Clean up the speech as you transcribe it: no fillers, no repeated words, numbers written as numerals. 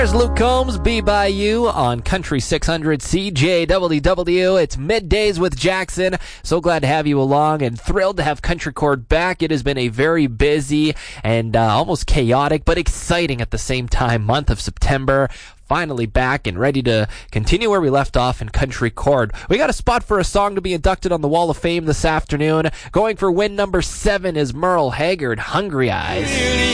There's Luke Combs, Be By You on Country 600 CJWW. It's Middays with Jackson. So glad to have you along and thrilled to have Country Chord back. It has been a very busy and almost chaotic, but exciting at the same time month of September. Finally back and ready to continue where we left off in Country Chord. We got a spot for a song to be inducted on the Wall of Fame this afternoon. Going for win number 7 is Merle Haggard, Hungry Eyes.